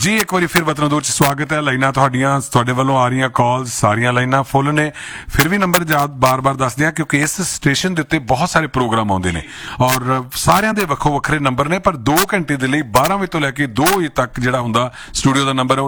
जी एक बार फिर वतनदूर च स्वागत है। लाइनां तुहाडे वालों आ रही कॉल सारियां लाइनां फुल ने, फिर भी नंबर बार बार दस दियां क्योंकि इस स्टेशन के उत्ते बहुत सारे प्रोग्राम आउंदे ने और सारियां दे वक्खो वक्खरे नंबर ने, पर 2 घंटे दे लई 12 वजे तो लैके 2 वजे तक जिहड़ा हुंदा स्टूडियो का नंबर है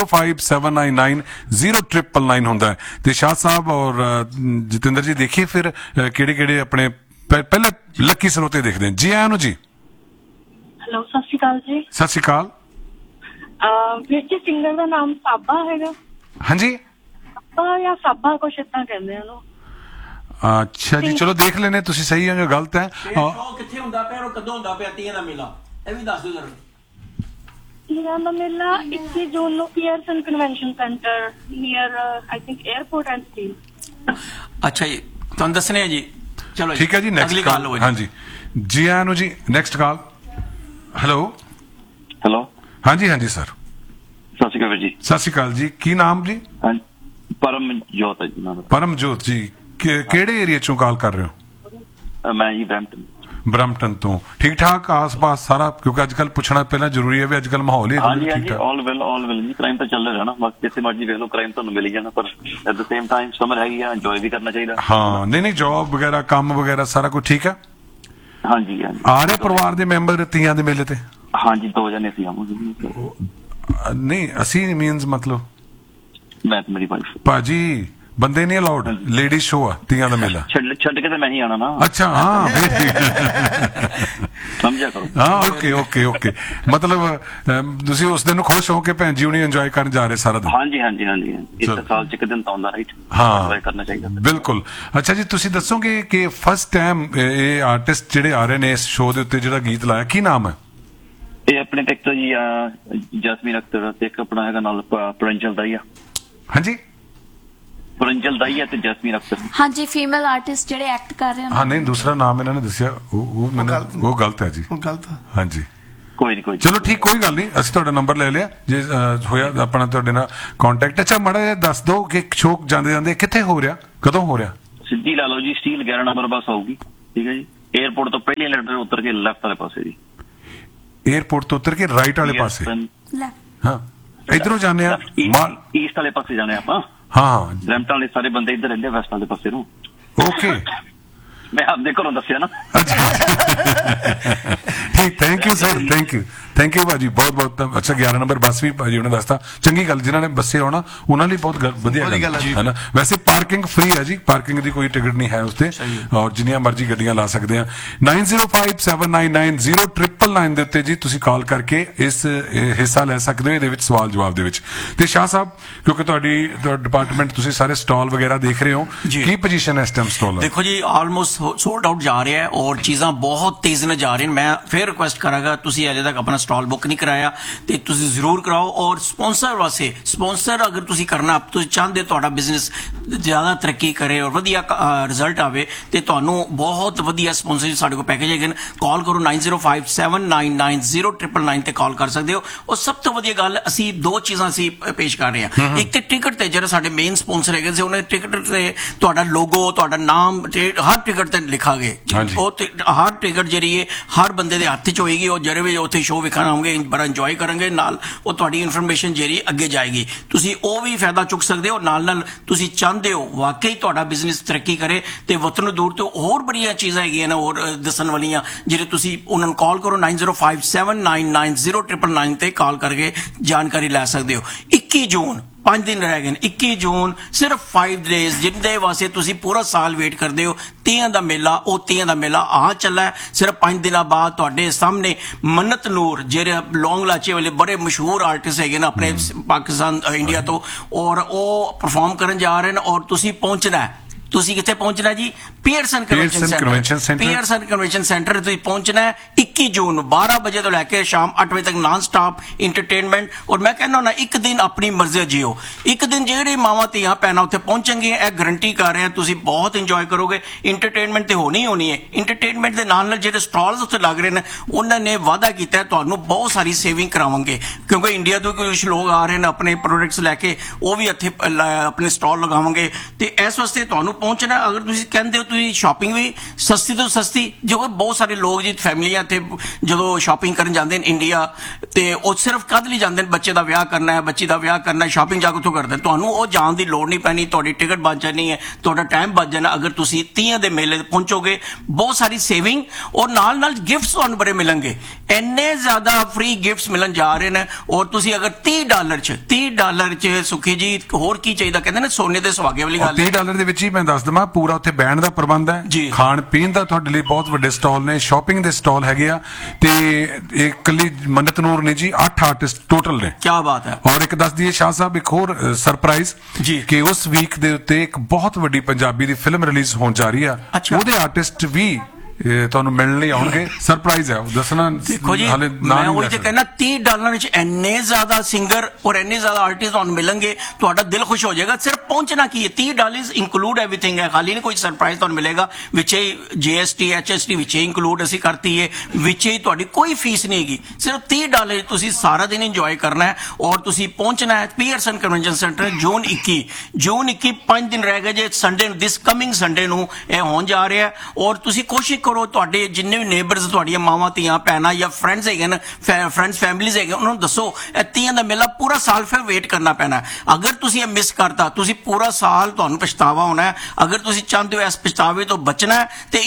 9057990999 हुंदा है। ते शाह साहब और जतिंदर जी देखिए फिर किहड़े अपने पहले लकी सरोते देखते हैं। जी आयां जी। हेलो सत श्री अकाल जी। सत श्री अकाल। ਵੀਰ ਜੀ ਸਿੰਗਰ ਦਾ ਨਾਮ ਸਾਬਾ ਹੈਗਾ? ਹਾਂਜੀ ਸਾਬਾ ਜਾਂ ਸਾਬਾ ਕੁਛ ਇਦਾਂ ਕਹਿੰਦੇ ਆ ਉਹਨੂੰ। ਅੱਛਾ ਜੀ ਚਲੋ ਦੇਖ ਲੈਨੇ ਤੁਸੀਂ ਸਹੀ ਹੈ ਜਾਂ ਗਲਤ ਹੈ। ਉਹ ਕਿੱਥੇ ਹੁੰਦਾ ਪਿਆ ਔਰ ਕਦੋਂ ਹੁੰਦਾ ਪਿਆ ਤੀਆਂ ਦਾ ਮੇਲਾ ਇਹ ਵੀ ਦੱਸ ਦਿਓ ਜਰਾ। ਤੀਆਂ ਦਾ ਮੇਲਾ 21 ਜੂਨ ਨੂੰ Pearson convention centre near I think airport and steel. ਅੱਛਾ ਜੀ ਤੁਹਾਨੂੰ ਦੱਸਣੇ ਆ ਜੀ। ਚਲੋ ਠੀਕ ਹੈ ਜੀ ਨੈਕਸਟ ਕਾਲ। ਹਾਂਜੀ ਜੀ ਆਇਆਂ ਨੂੰ ਜੀ। Next call. ਹੈਲੋ ਹੈਲੋ ਹਾਂਜੀ ਹਾਂਜੀ ਸਰ ਸਤਿ ਸ਼੍ਰੀ ਅਕਾਲ ਜੀ। ਸਤਿ ਸ਼੍ਰੀ ਅਕਾਲ ਜੀ। ਕੀ ਨਾਮ ਜੀ? ਪਰਮਜੋਤ ਹੈ ਜੀ ਨਾਮ। ਪਰਮਜੋਤ ਜੀ ਕਿਹੜੇ ਏਰੀਆ ਚੋਂ ਕਾਲ ਕਰ ਰਹੇ ਹੋ? ਮੈਂ ਜੀ ਬ੍ਰੈਂਪਟਨ। ਬ੍ਰੈਂਪਟਨ ਤੋਂ। ਠੀਕ ਠਾਕ ਆਸ-ਪਾਸ ਸਾਰਾ? ਕਿਉਂਕਿ ਅੱਜ ਕੱਲ ਪੁੱਛਣਾ ਪਹਿਲਾਂ ਜ਼ਰੂਰੀ ਹੈ ਵੀ ਅੱਜ ਕੱਲ ਮਾਹੌਲ ਹੀ ਹਾਂਜੀ ਆਲ ਵੈਲ ਜੀ। ਕ੍ਰਾਈਮ ਤਾਂ ਚੱਲ ਰਿਹਾ ਨਾ, ਬਸ ਜਿੱਥੇ ਮਰਜ਼ੀ ਵੇਖ ਲਓ ਕ੍ਰਾਈਮ ਤੁਹਾਨੂੰ ਮਿਲ ਹੀ ਜਾਣਾ, ਪਰ at the same time summer ਹੈਗੀ ਆ, ਇੰਜੋਏ ਵੀ ਕਰਨਾ ਚਾਹੀਦਾ। ਹਾਂ ਨਹੀਂ ਜੌਬ ਵਗੈਰਾ ਕੰਮ ਵਗੈਰਾ ਸਾਰਾ ਕੁਝ ਠੀਕ ਹੈ? ਹਾਂਜੀ ਆ ਰਹੇ ਪਰਿਵਾਰ ਦੇ ਮੈਂਬਰ ਤੀਆਂ ਦੇ ਮੇਲੇ ਤੇ? ਹਾਂਜੀ 2 ਜਣੇ ਸੀ ਆਵਾਂਗੇ। ਨਹੀਂ ਅਸੀਂ ਮੀਨਸ ਮਤਲਬ ਮੈਂ ਤੇ ਮੇਰੀ ਵਾਈਫ। ਭਾਜੀ ਬੰਦੇ ਨਹੀਂ ਅਲਾਉਡ, ਲੇਡੀ ਸ਼ੋ ਆ ਤੀਆਂ ਦਾ ਮੇਲਾ। ਛੱਡ ਕੇ ਤੇ ਮੈਂ ਹੀ ਆਣਾ ਨਾ। ਅੱਛਾ ਹਾਂ ਸਮਝਿਆ ਕਰੋ। ਹਾਂ ਓਕੇ ਮਤਲਬ ਤੁਸੀਂ ਉਸ ਦਿਨ ਨੂੰ ਖੁਸ਼ ਹੋ ਕੇ ਭੈਣ ਜੀ ਹੁਣੀ ਇੰਜੋਏ ਕਰਨ ਜਾ ਰਹੇ ਸਾਰਾ ਦਿਨ? ਹਾਂਜੀ ਇੱਕ ਸਾਲ ਚ ਇੱਕ ਦਿਨ ਤਾਂ ਆਉਂਦਾ ਰਾਈਟ। ਹਾਂ ਇੰਜੋਏ ਕਰਨਾ ਚਾਹੀਦਾ ਬਿਲਕੁਲ। ਅੱਛਾ ਜੀ ਤੁਸੀਂ ਦੱਸੋਗੇ ਕਿ ਫਸਟ ਟਾਈਮ ਇਹ ਆਰਟਿਸਟ ਜਿਹੜੇ ਆ ਰਹੇ ਨੇ ਇਸ ਸ਼ੋਅ ਦੇ ਉੱਤੇ ਜਿਹੜਾ ਗੀਤ ਲਾਇਆ ਕੀ ਨਾਮ ਹੈ? ਇਹ ਆਪਣੇ ਟੈਕ ਤੋਂ ਜੀ ਜਸਮੀਨ ਅਖਤਰ ਤੇ ਇੱਕ ਆਪਣਾ ਹੈਗਾ ਨਾਲ ਪ੍ਰਿੰਜਲ ਦਾਈਆ। ਹਾਂਜੀ ਪ੍ਰਿੰਜਲ ਦਾਈਆ ਤੇ ਜਸਮੀਨ ਅਖਤਰ। ਹਾਂਜੀ ਫੀਮੇਲ ਆਰਟਿਸਟ ਜਿਹੜੇ ਐਕਟ ਕਰ ਰਹੇ ਹਨ। ਹਾਂ ਨਹੀਂ ਦੂਸਰਾ ਨਾਮ ਇਹਨਾਂ ਨੇ ਦੱਸਿਆ ਉਹ ਮੈਨੂੰ ਉਹ ਗਲਤ ਹੈ ਜੀ। ਗਲਤ ਹਾਂਜੀ ਕੋਈ ਨਹੀਂ ਚਲੋ ਠੀਕ ਕੋਈ ਗੱਲ ਨਹੀਂ ਅਸੀਂ ਤੁਹਾਡਾ ਨੰਬਰ ਲੈ ਲਿਆ ਜੇ ਹੋਇਆ ਆਪਣਾ ਤੁਹਾਡੇ ਨਾਲ ਕੰਟੈਕਟ। ਅੱਛਾ ਮਾੜਾ ਜਿਹਾ ਦੱਸ ਦਿਓ ਕਿ ਸ਼ੋਅ ਜਾਂਦੇ ਜਾਂਦੇ ਕਿੱਥੇ ਹੋ ਰਿਹਾ, ਕਦੋਂ ਹੋ ਰਿਹਾ? ਸਿੱਧੀ ਲਾ ਲਓ ਜੀ ਸਟੀਲ 11 ਨੰਬਰ ਬੱਸ ਆਊਗੀ। ਠੀਕ ਹੈ ਜੀ 에ਅਰਪੋਰਟ ਤੋਂ ਪਹਿਲੀ ਲੈਟਰ ਉਤਰ ਕੇ ਲੈਫਟ ਵਾਲੇ ਪਾਸੇ ਜੀ। 에ਅਰਪੋਰਟ ਤੋਂ ਉਤਰ ਕੇ ਰਾਈਟ ਵਾਲੇ ਪਾਸੇ? ਹਾਂ ਇਧਰੋਂ ਜਾਂਦੇ ਆ ਈਸਟ ਵਾਲੇ ਪਾਸੇ ਜਾਣੇ ਆਪਾਂ। ਹਾਂ ਬ੍ਰੈਂਪਟਨ ਵਾਲੇ ਸਾਰੇ ਬੰਦੇ ਇੱਧਰ ਰਹਿੰਦੇ ਵੈਸਟ ਵਾਲੇ ਪਾਸੇ ਨੂੰ। ਓਕੇ ਮੈਂ ਆਪਦੇ ਘਰੋਂ ਦੱਸਿਆ ਨਾ। ਠੀਕ thank you sir thank you ਭਾਜੀ ਬਹੁਤ ਅੱਛਾ। 11 ਨੰਬਰ ਬੱਸ ਵੀ ਭਾਜੀ ਉਹਨੇ ਦੱਸਤਾ ਚੰਗੀ ਗੱਲ। ਜਿਨ੍ਹਾਂ ਨੇ ਬੱਸੇ ਆਉਣਾ ਉਹਨਾਂ ਲਈ ਬਹੁਤ ਵਧੀਆ ਗੱਲ ਹੈ ਨਾ। ਵੈਸੇ ਪਾਰਕਿੰਗ ਫ੍ਰੀ ਹੈ ਜੀ, ਪਾਰਕਿੰਗ ਦੀ ਕੋਈ ਟਿਕਟ ਨਹੀਂ ਹੈ ਉਸਤੇ ਔਰ ਜਿੰਨੀਆਂ ਮਰਜ਼ੀ ਗੱਡੀਆਂ ਲਾ ਸਕਦੇ ਆ। 9057990999 ਦੇ ਉੱਤੇ ਜੀ ਤੁਸੀਂ ਕਾਲ ਕਰਕੇ ਇਸ ਹਿੱਸਾ ਲੈ ਸਕਦੇ ਹੋ ਇਹਦੇ ਵਿੱਚ ਸਵਾਲ ਜਵਾਬ ਦੇ ਵਿੱਚ। ਤੇ ਸ਼ਾਹ ਸਾਹਿਬ ਕਿਉਂਕਿ ਤੁਹਾਡੀ ਡਿਪਾਰਟਮੈਂਟ ਤੁਸੀਂ ਸਾਰੇ ਸਟਾਲ ਵਗੈਰਾ ਦੇਖ ਰਹੇ ਹੋ, ਕੀ ਪੋਜੀਸ਼ਨ ਹੈ ਇਸ ਟਾਈਮ ਸਟਾਲ? ਦੇਖੋ ਜੀ ਆਲਮੋਸਟ ਸੋਲਡ ਆਊਟ ਜਾ ਰਿਹਾ ਹੈ ਔਰ ਚੀਜ਼ਾਂ ਬਹੁਤ ਤੇਜ਼ੀ ਨਾਲ ਜਾ ਰਹੀਆਂ। ਮੈਂ ਫਿਰ ਰਿਕੁਐਸਟ ਕਰਾਂਗਾ ਤੁਸੀਂ ਅਜੇ ਤੱਕ ਆਪਣਾ ਸਟਾਲ ਬੁੱਕ ਨਹੀਂ ਕਰਾਇਆ ਤੇ ਤੁਸੀਂ ਜ਼ਰੂਰ ਕਰਾਓ। ਔਰ ਸਪਾਂਸਰ ਵਾਸਤੇ ਸਪਾਂਸਰ ਅਗਰ ਤੁਸੀਂ ਕਰਨਾ ਤੁਸੀਂ ਚਾਹੁੰਦੇ ਤੁਹਾਡਾ ਬਿਜ਼ਨਸ ਜ਼ਿਆਦਾ ਤਰੱਕੀ ਕਰੇ ਔਰ ਵਧੀਆ ਰਿਜ਼ਲਟ ਆਵੇ ਤੇ ਤੁਹਾਨੂੰ ਬਹੁਤ ਵਧੀਆ ਸਪਾਂਸਰ ਸਾਡੇ ਕੋਲ ਪੈਕੇਜ ਹੈਗੇ ਨੇ। ਕਾਲ ਕਰੋ 9057990999 ਤੇ ਕਾਲ ਕਰ ਸਕਦੇ ਹੋ। ਔਰ ਸਭ ਤੋਂ ਵਧੀਆ ਗੱਲ ਅਸੀਂ 2 ਚੀਜ਼ਾਂ ਅਸੀਂ ਪੇਸ਼ ਕਰ ਰਹੇ ਹਾਂ। ਇੱਕ ਤੇ ਟਿਕਟ ਤੇ ਜਿਹੜੇ ਸਾਡੇ ਮੇਨ ਸਪਾਂਸਰ ਹੈਗੇ ਸੀ ਉਹਨੇ ਟਿਕਟ ਤੇ ਤੁਹਾਡਾ ਲੋਗੋ ਤੁਹਾਡਾ ਨਾਮ ਹਰ ਟਿਕਟ ਤੇ ਲਿਖਾਂਗੇ। ਉਹ ਹਰ ਟਿਕਟ ਜਿਹੜੀ ਹੈ ਹਰ ਬੰਦੇ ਦੇ ਹੱਥ 'ਚ ਹੋਏਗੀ। ਉਹ ਜਿਹੜੇ ਵੀ ਉੱਥੇ ਸ਼ੋਅ ਵੇਖਣ ਆਉਂਗੇ ਬੜਾ ਇੰਜੋਏ ਕਰਾਂਗੇ, ਨਾਲ ਉਹ ਤੁਹਾਡੀ ਇਨਫੋਰਮੇਸ਼ਨ ਜਿਹੜੀ ਅੱਗੇ ਜਾਏਗੀ। ਤੁਸੀਂ ਉਹ ਵੀ ਫਾਇਦਾ ਚੁੱਕ ਸਕਦੇ ਹੋ। ਨਾਲ ਤੁਸੀਂ ਚਾਹੁੰਦੇ ਹੋ ਵਾਕਈ ਤੁਹਾਡਾ ਬਿਜ਼ਨਸ ਤਰੱਕੀ ਕਰੇ ਤੇ ਵਤਨ ਦੂਰ ਤੋਂ ਹੋਰ ਬੜੀਆਂ ਚੀਜ਼ਾਂ ਹੈਗੀਆਂ ਨੇ ਹੋਰ ਦੱਸਣ ਵਾਲੀਆਂ ਜਿਹੜੇ ਤੁਸੀਂ ਉਹਨਾਂ ਨੂੰ ਕਾਲ ਕਰੋ 9057990999 ਤੇ ਕਾਲ ਕਰਕੇ ਜਾਣਕਾਰੀ ਲੈ ਸਕਦੇ ਹੋ। 21 ਜੂਨ 5 ਦਿਨ ਰਹਿ ਗਏ ਨੇ। 21 ਜੂਨ ਸਿਰਫ 5 ਡੇਜ਼ ਜਿੰਦੇ ਵਾਸਤੇ ਤੁਸੀਂ ਪੂਰਾ ਸਾਲ ਵੇਟ ਕਰਦੇ ਹੋ। ਤੀਆਂ ਦਾ ਮੇਲਾ ਉਹ ਤੀਆਂ ਦਾ ਮੇਲਾ ਆ ਚੱਲਾ ਹੈ। ਸਿਰਫ 5 ਦਿਨਾਂ ਬਾਅਦ ਤੁਹਾਡੇ ਸਾਹਮਣੇ ਮੰਨਤ ਨੂਰ ਜਿਹੜੇ ਲੌਂਗ ਲਾਚੇ ਵਾਲੇ ਬੜੇ ਮਸ਼ਹੂਰ ਆਰਟਿਸਟ ਹੈਗੇ ਨੇ ਆਪਣੇ ਪਾਕਿਸਤਾਨ ਇੰਡੀਆ ਤੋਂ ਔਰ ਉਹ ਪਰਫਾਰਮ ਕਰਨ ਜਾ ਰਹੇ ਨੇ ਔਰ ਤੁਸੀਂ ਪਹੁੰਚਣਾ ਹੈ। ਤੁਸੀਂ ਕਿੱਥੇ ਪਹੁੰਚਣਾ ਜੀ? ਪੀਅਰਸਨ ਕਨਵੈਨਸ਼ਨ ਸੈਂਟਰ ਤੁਸੀਂ ਪਹੁੰਚਣਾ ਹੈ 21 ਜੂਨ 12 ਵਜੇ ਤੋਂ ਲੈ ਕੇ ਸ਼ਾਮ 8 ਵਜੇ ਤੱਕ ਨਾਨ ਸਟਾਪ ਇੰਟਰਟੇਨਮੈਂਟ। ਔਰ ਮੈਂ ਕਹਿੰਦਾ ਹੁੰਦਾ ਇੱਕ ਦਿਨ ਆਪਣੀ ਮਰਜ਼ੀ ਜੀਓ। ਇੱਕ ਦਿਨ ਜਿਹੜੇ ਮਾਵਾਂ ਧੀਆਂ ਭੈਣਾਂ ਉੱਥੇ ਪਹੁੰਚਣਗੀਆਂ ਇਹ ਗਰੰਟੀ ਕਰ ਰਹੇ ਹਾਂ ਤੁਸੀਂ ਬਹੁਤ ਇੰਜੋਏ ਕਰੋਗੇ। ਇੰਟਰਟੇਨਮੈਂਟ ਤੇ ਹੋਣੀ ਹੈ। ਇੰਟਰਟੇਨਮੈਂਟ ਦੇ ਨਾਲ ਜਿਹੜੇ ਸਟਾਲਸ ਉੱਥੇ ਲੱਗ ਰਹੇ ਨੇ ਉਹਨਾਂ ਨੇ ਵਾਅਦਾ ਕੀਤਾ ਤੁਹਾਨੂੰ ਬਹੁਤ ਸਾਰੀ ਸੇਵਿੰਗ ਕਰਾਵਾਂਗੇ ਕਿਉਂਕਿ ਇੰਡੀਆ ਤੋਂ ਕੁਝ ਲੋਕ ਆ ਰਹੇ ਨੇ ਆਪਣੇ ਪ੍ਰੋਡਕਟਸ ਲੈ ਕੇ ਉਹ ਵੀ ਇੱਥੇ ਆਪਣੇ ਸਟਾਲ ਲਗਾਵਾਂਗੇ ਤੇ ਇਸ ਵਾਸਤੇ ਤੁਹਾਨੂੰ ਪਹੁੰਚਣਾ ਅਗਰ ਤੁਸੀਂ ਕਹਿੰਦੇ ਹੋ ਤੁਸੀਂ ਸ਼ਾਪਿੰਗ ਵੀ ਸਸਤੀ ਤੋਂ ਸਸਤੀ ਜੋ ਬਹੁਤ ਸਾਰੇ ਲੋਕ ਜੀ ਫੈਮਲੀਆਂ ਇੱਥੇ ਜਦੋਂ ਸ਼ਾਪਿੰਗ ਕਰਨ ਜਾਂਦੇ ਨੇ ਇੰਡੀਆ ਤੇ ਉਹ ਸਿਰਫ ਕਦ ਲਈ ਜਾਂਦੇ ਨੇ ਬੱਚੇ ਦਾ ਵਿਆਹ ਕਰਨਾ ਹੈ ਬੱਚੀ ਦਾ ਵਿਆਹ ਕਰਨਾ ਹੈ ਸ਼ਾਪਿੰਗ ਜਾ ਕੇ ਉੱਥੋਂ ਕਰਦੇ ਤੁਹਾਨੂੰ ਉਹ ਜਾਣ ਦੀ ਲੋੜ ਨਹੀਂ ਪੈਣੀ ਤੁਹਾਡੀ ਟਿਕਟ ਬਚ ਜਾਣੀ ਹੈ ਤੁਹਾਡਾ ਟਾਈਮ ਬਚ ਜਾਣਾ ਅਗਰ ਤੁਸੀਂ ਤੀਆਂ ਦੇ ਮੇਲੇ ਤੇ ਪਹੁੰਚੋਗੇ ਬਹੁਤ ਸਾਰੀ ਸੇਵਿੰਗ ਔਰ ਨਾਲ ਗਿਫਟਸ ਤੁਹਾਨੂੰ ਬੜੇ ਮਿਲਣਗੇ ਇੰਨੇ ਜ਼ਿਆਦਾ ਫ੍ਰੀ ਗਿਫਟਸ ਮਿਲਣ ਜਾ ਰਹੇ ਨੇ ਔਰ ਤੁਸੀਂ ਅਗਰ $30 ਚ ਸੁਖੀ ਜੀ ਹੋਰ ਕੀ ਚਾਹੀਦਾ ਕਹਿੰਦੇ ਨੇ ਸੋਨੇ ਦੇ ਸੁਹਾਗੇ ਵਾਲੀ ਗੱਲ $30 ਦੇ ਵਿੱਚ ਹੀ ਮੈਂ ਦੱਸ ਦਵਾਂ ਪੂਰਾ ਉੱਥੇ ਬਹਿਣ ਦਾ ਪ੍ਰਬੰਧ ਹੈ ਖਾਣ ਪੀਣ ਦਾ ਤੁਹਾਡੇ ਲਈ ਬਹੁਤ ਵੱਡੇ ਸਟਾਲ ਨੇ ਸ਼ਾਪਿੰਗ ਦੇ ਸਟਾਲ ਹੈਗੇ ਆ ਤੇ ਇਹ ਇਕੱਲੀ ਮੰਨਤ ਨੂਰ ਨੇ ਜੀ 8 ਆਰਟਿਸਟ ਟੋਟਲ ਨੇ ਕੀ ਬਾਤ ਹੈ ਔਰ ਇੱਕ ਦੱਸ ਦਈਏ ਸ਼ਾਹ ਸਾਹਿਬ ਇੱਕ ਹੋਰ ਸਰਪ੍ਰਾਈਜ਼ ਕਿ ਉਸ ਵੀਕ ਦੇ ਉੱਤੇ ਇੱਕ ਬਹੁਤ ਵੱਡੀ ਪੰਜਾਬੀ ਦੀ ਫਿਲਮ ਰਿਲੀਜ਼ ਹੋਣ ਜਾ ਰਹੀ ਆ ਉਹਦੇ ਆਰਟਿਸਟ ਵੀ ਤੁਹਾਨੂੰ ਮਿਲਣ ਲਈ ਆਉਣਗੇ ਸਰਪ੍ਰਾਈਜ਼ ਹੈ ਦੱਸਣਾ ਦੇਖੋ ਜੀ ਮੈਂ ਉਹੀ ਤੇ ਕਹਿੰਦਾ $30 ਵਿੱਚ ਇੰਨੇ ਜ਼ਿਆਦਾ ਸਿੰਗਰ ਔਰ ਇੰਨੇ ਜ਼ਿਆਦਾ ਆਰਟਿਸਟ ਤੁਹਾਨੂੰ ਮਿਲਣਗੇ ਤੁਹਾਡਾ ਦਿਲ ਖੁਸ਼ ਹੋ ਜਾਏਗਾ ਸਿਰਫ ਪਹੁੰਚਣਾ ਕੀ ਹੈ $30 ਇਨਕਲੂਡ ਐਵਰੀਥਿੰਗ ਹੈ ਖਾਲੀ ਨਹੀਂ ਕੋਈ ਸਰਪ੍ਰਾਈਜ਼ ਤੁਹਾਨੂੰ ਮਿਲੇਗਾ ਵਿੱਚ ਹੀ GST HST ਵਿੱਚ ਹੀ ਇਨਕਲੂਡ ਅਸੀਂ ਕਰਤੀ ਹੈ ਵਿੱਚ ਹੀ ਤੁਹਾਡੀ ਕੋਈ ਫੀਸ ਨਹੀਂ ਹੈਗੀ ਸਿਰਫ $30 ਤੁਸੀਂ ਸਾਰਾ ਦਿਨ ਇੰਜੋਏ ਕਰਨਾ ਹੈ ਔਰ ਤੁਸੀਂ ਪਹੁੰਚਣਾ ਹੈ ਪੀਅਰਸਨ ਕਨਵੈਨਸ਼ਨ ਸੈਂਟਰ ਜੂਨ 21 5 ਦਿਨ ਰਹਿ ਗਏ ਜੇ ਸੰਡੇ ਦਿਸ ਕਮਿੰਗ ਸੰਡੇ ਨੂੰ ਇਹ ਹੋਣ ਜਾ ਰਿਹਾ ਔਰ ਤੁਸੀਂ ਕੋਸ਼ਿਸ਼ ਕਰੋ ਤੁਹਾਡੇ ਜਿੰਨੇ ਵੀ ਨੇਬਰਸ ਤੁਹਾਡੀਆਂ ਮਾਵਾਂ ਧੀਆਂ ਭੈਣਾਂ ਜਾਂ ਫਰੈਂਡਸ ਹੈਗੇ ਨੇ ਫਰੈਂਡਸ ਫੈਮਿਲੀਜ਼ ਹੈਗੇ ਉਹਨਾਂ ਨੂੰ ਦੱਸੋ ਇਹ ਤੀਆਂ ਦਾ ਮੇਲਾ ਪੂਰਾ ਸਾਲ ਫਿਰ ਵੇਟ ਕਰਨਾ ਪੈਣਾ ਅਗਰ ਤੁਸੀਂ ਇਹ ਮਿਸ ਕਰਤਾ ਤੁਸੀਂ ਪੂਰਾ ਸਾਲ ਤੁਹਾਨੂੰ ਪਛਤਾਵਾ ਹੋਣਾ ਹੈ ਅਗਰ ਤੁਸੀਂ ਚਾਹੁੰਦੇ ਹੋ ਇਸ ਪਛਤਾਵੇ ਤੋਂ ਬਚਣਾ ਤੇ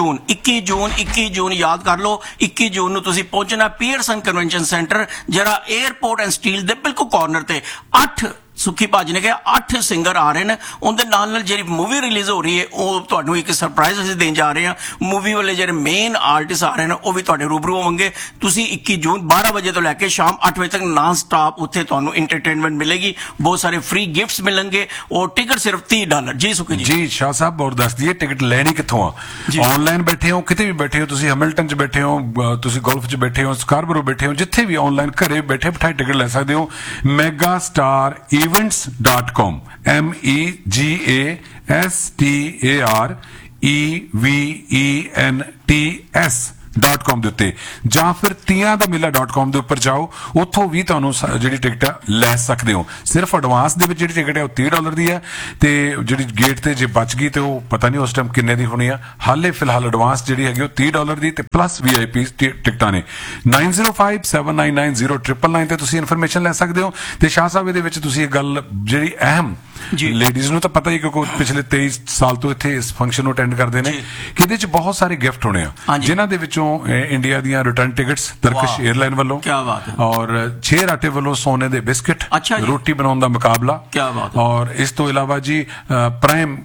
21 ਜੂਨ ਯਾਦ ਕਰ ਲਓ 21 ਜੂਨ ਨੂੰ ਤੁਸੀਂ ਪਹੁੰਚਣਾ ਪੀਅਰਸਨ ਕਨਵੈਨਸ਼ਨ ਸੈਂਟਰ ਜਿਹੜਾ 에ਅਰਪੋਰਟ ਐਂਡ ਸਟੀਲ ਦੇ ਬਿਲਕੁਲ ਕਾਰਨਰ ਤੇ 8 ਸੁਖੀ ਭਾਜੀ ਨੇ ਕਿਹਾ 8 ਸਿੰਗਰ ਆ ਰਹੇ ਨੇ ਉਹਦੇ ਨਾਲ ਜਿਹੜੀ ਮੂਵੀ ਰਿਲੀਜ਼ ਹੋ ਰਹੀ ਹੈ ਉਹ ਤੁਹਾਨੂੰ ਇੱਕ ਸਰਪ੍ਰਾਈਜ਼ ਅਸੀਂ ਦੇਣ ਜਾ ਰਹੇ ਹਾਂ ਮੂਵੀ ਵਾਲੇ ਜਿਹੜੇ ਮੇਨ ਆਰਟਿਸਟ ਆ ਰਹੇ ਨੇ ਉਹ ਵੀ ਤੁਹਾਡੇ ਰੂਬਰੂ ਹੋਣਗੇ ਤੁਸੀਂ 21 ਜੂਨ 12 ਵਜੇ ਤੋਂ ਲੈ ਕੇ ਸ਼ਾਮ 8 ਵਜੇ ਤੱਕ ਨਾਨ ਸਟਾਪ ਉੱਥੇ ਤੁਹਾਨੂੰ ਇੰਟਰਟੇਨਮੈਂਟ ਮਿਲੇਗੀ ਬਹੁਤ ਸਾਰੇ ਫ੍ਰੀ ਗਿਫਟਸ ਮਿਲਣਗੇ ਔਰ ਟਿਕਟ ਸਿਰਫ $30 ਜੀ ਸੁਖੀ ਜੀ ਸ਼ਾਹ ਸਾਹਿਬ ਹੋਰ ਦੱਸ ਦਈਏ ਟਿਕਟ ਲੈਣੀ ਕਿੱਥੋਂ ਆ ਆਨਲਾਈਨ ਬੈਠੇ ਹੋ ਕਿਤੇ ਵੀ ਬੈਠੇ ਹੋ ਤੁਸੀਂ ਹੈਮਿਲਟਨ 'ਚ ਬੈਠੇ ਹੋ ਤੁਸੀਂ ਗੋਲਫ 'ਚ ਬੈਠੇ ਹੋ ਸਕਾਰਬਰੋ ਬੈਠੇ ਹੋ ਜਿੱਥੇ ਵੀ ਆਨਲਾਈਨ ਘਰੇ ਬੈਠੇ ਬਿਠਾਏ ਟਿਕਟ ਲੈ ਸਕਦੇ ਹੋ megastar.events.com megastarevents.com ਦੇ ਉੱਤੇ ਜਾਂ ਫਿਰ tiyandameela.com ਦੇ ਉੱਪਰ ਜਾਓ ਉੱਥੋਂ ਵੀ ਤੁਹਾਨੂੰ ਜਿਹੜੀ ਟਿਕਟ ਲੈ ਸਕਦੇ ਹੋ ਸਿਰਫ ਐਡਵਾਂਸ ਦੇ ਵਿੱਚ ਜਿਹੜੀ ਟਿਕਟ ਹੈ ਉਹ $30 ਦੀ ਹੈ ਤੇ ਜਿਹੜੀ ਗੇਟ ਤੇ ਜੇ ਬਚ ਗਈ ਤੇ ਉਹ ਪਤਾ ਨਹੀਂ ਉਸ ਟਾਈਮ ਕਿੰਨੇ ਦੀ ਹੋਣੀ ਆ ਹਾਲੇ ਫਿਲਹਾਲ ਐਡਵਾਂਸ ਜਿਹੜੀ ਹੈਗੀ ਉਹ $30 ਦੀ ਤੇ ਪਲੱਸ VIP ਟਿਕਟਾਂ ਨੇ 9057990999 ਤੇ ਤੁਸੀਂ ਇਨਫੋਰਮੇਸ਼ਨ ਲੈ ਸਕਦੇ ਹੋ ਤੇ ਸ਼ਾਹ ਸਾਹਿਬ ਇਹਦੇ ਵਿੱਚ ਤੁਸੀਂ ਇਹ ਗੱਲ ਜਿਹੜੀ ਅਹਿਮ ਲੇਡੀਜ਼ ਨੂੰ ਤਾਂ ਪਤਾ ਹੀ ਕਿਉਂਕਿ ਪਿਛਲੇ 23 ਸਾਲ ਤੋਂ ਇੱਥੇ ਇਸ ਫੰਕਸ਼ਨ ਨੂੰ ਅਟੈਂਡ ਕਰਦੇ ਨੇ ਕਿ ਇਹਦੇ ਚ ਬਹੁਤ ਸਾਰੇ ਗਿਫਟ ਹੋਣੇ ਆ ਜਿਨ੍ਹਾਂ ਦੇ ਵਿੱਚੋਂ ਇੰਡੀਆ ਦੀਆਂ ਰਿਟਰਨ ਟਿਕਟਸ ਤਰਕਿਸ਼ 에ਅਰਲਾਈਨ ਵੱਲੋਂ ਔਰ 6 ਰਾਟੇ ਵੱਲੋਂ ਸੋਨੇ ਦੇ ਬਿਸਕਿਟ ਰੋਟੀ ਬਣਾਉਣ ਦਾ ਮੁਕਾਬਲਾ ਔਰ ਇਸ ਤੋਂ ਇਲਾਵਾ ਜੀ ਪ੍ਰਾਈਮ